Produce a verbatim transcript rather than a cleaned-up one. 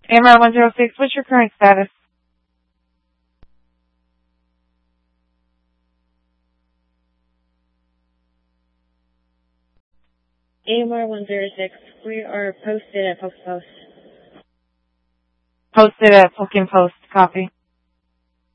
A M R one zero six, what's your current status? A M R one zero six, we are posted at Post Post. Posted at Pokin Post, copy.